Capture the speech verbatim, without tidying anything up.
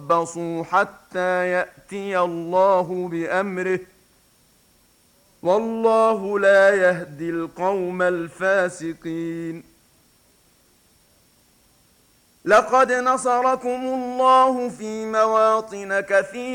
تربصوا حتى يأتي الله بأمره والله لا يهدي القوم الفاسقين. لقد نصركم الله في مواطن كثيرة